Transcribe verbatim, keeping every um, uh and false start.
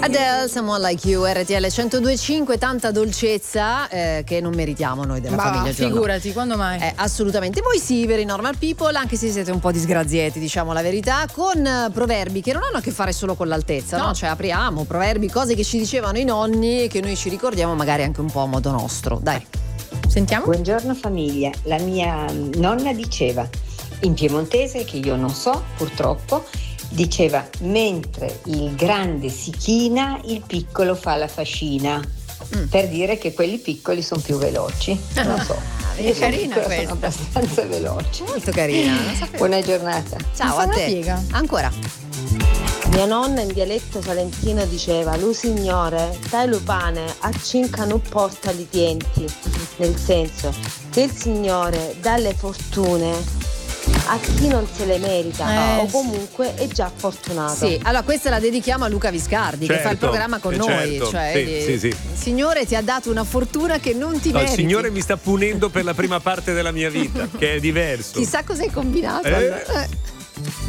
Adele, Someone Like You, R T L centodue e cinque, tanta dolcezza eh, che non meritiamo noi della Ma famiglia Giorno. figurati, quando mai? Eh, assolutamente. Voi sì, veri normal people, anche se siete un po' disgrazieti, diciamo la verità, con eh, proverbi che non hanno a che fare solo con l'altezza, no? No. Cioè apriamo proverbi, cose che ci dicevano i nonni e che noi ci ricordiamo magari anche un po' a modo nostro. Dai. Sentiamo. Buongiorno famiglia, la mia nonna diceva in piemontese, che io non so purtroppo, diceva: mentre il grande si china, il piccolo fa la fascina, mm. per dire che quelli piccoli sono più veloci. Non so, Ah, io è carina sono questa. abbastanza veloce. Molto carina, non sapevo. Buona giornata. Ciao a Non te. piega. Ancora. Mia nonna in dialetto salentino diceva: lu signore, dai lu pane, a cinca non porta i denti. Nel senso che il signore dà le fortune a chi non se le merita Eh, o comunque è già fortunato. Sì, allora questa la dedichiamo a Luca Viscardi, che fa il Certo, programma con eh, noi. certo, Cioè, sì, eh, sì, sì. il Signore ti ha dato una fortuna che non ti No, il meriti. Signore mi sta punendo per la prima parte della mia vita, che è diverso. Chissà cosa hai combinato. Eh? allora. Eh.